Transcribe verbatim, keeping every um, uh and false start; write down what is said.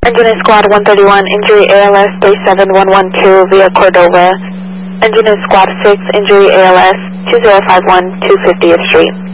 Engineer Squad one thirty-one, injury A L S three seven one one two via Cordova. Engineer Squad six, injury A L S two zero five one two fiftieth Street.